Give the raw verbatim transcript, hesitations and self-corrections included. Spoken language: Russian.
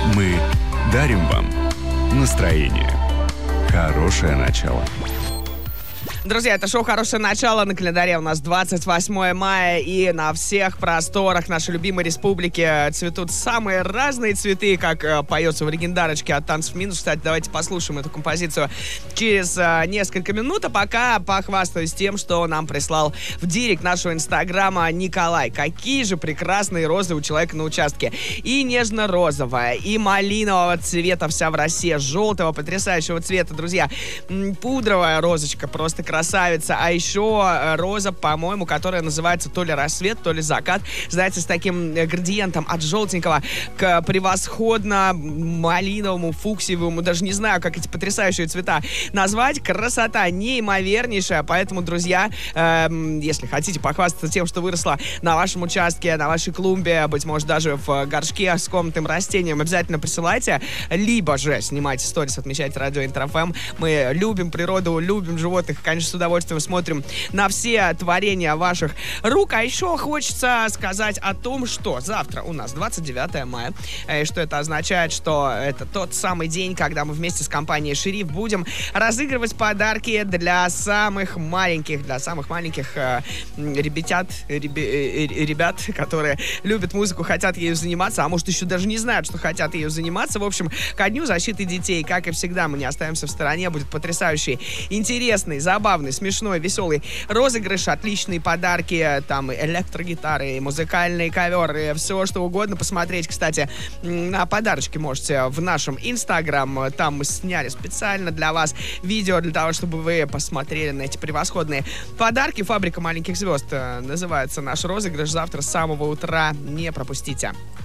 Мы дарим вам настроение. Хорошее начало. Друзья, это шоу «Хорошее начало». На календаре у нас двадцать восьмое мая, и на всех просторах нашей любимой республики цветут самые разные цветы, как э, поется в легендарочке от «Танцев минус». Кстати, давайте послушаем эту композицию через э, несколько минут, а пока похвастаюсь тем, что нам прислал в директ нашего инстаграма Николай. Какие же прекрасные розы у человека на участке. И нежно-розовая, и малинового цвета вся в росе, желтого, потрясающего цвета, друзья. М, пудровая розочка, просто красивая. Красавица, а еще роза, по-моему, которая называется то ли рассвет, то ли закат, знаете, с таким градиентом от желтенького к превосходно малиновому, фуксиевому, даже не знаю, как эти потрясающие цвета назвать. Красота неимовернейшая, поэтому, друзья, э, если хотите похвастаться тем, что выросло на вашем участке, на вашей клумбе, быть может, даже в горшке с комнатным растением, обязательно присылайте, либо же снимайте сторис, отмечайте радио Интер эф эм. Мы любим природу, любим животных, конечно, с удовольствием смотрим на все творения ваших рук. А еще хочется сказать о том, что завтра у нас двадцать девятое мая, и что это означает, что это тот самый день, когда мы вместе с компанией «Шериф» будем разыгрывать подарки для самых маленьких, для самых маленьких э, ребятят, ребе, э, ребят, которые любят музыку, хотят ею заниматься, а может еще даже не знают, что хотят ею заниматься. В общем, ко Дню защиты детей, как и всегда, мы не оставимся в стороне. Будет потрясающий, интересный, забавный, смешной, веселый розыгрыш, отличные подарки, там электрогитары, музыкальный ковер, и все что угодно посмотреть. Кстати, на подарочки можете в нашем инстаграм, там мы сняли специально для вас видео, для того, чтобы вы посмотрели на эти превосходные подарки. «Фабрика маленьких звезд» называется наш розыгрыш. Завтра с самого утра не пропустите.